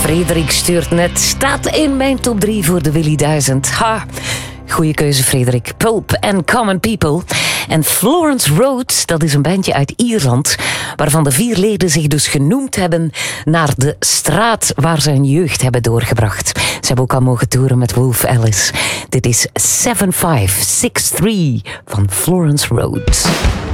Frederik stuurt net. Staat in mijn top 3 voor de Willy 1000. Ha, goeie keuze, Frederik. Pulp and Common People. En Florence Rhodes, dat is een bandje uit Ierland, waarvan de 4 leden zich dus genoemd hebben naar de straat waar ze hun jeugd hebben doorgebracht. Ze hebben ook al mogen toeren met Wolf Alice. Dit is 7563 van Florence Rhodes.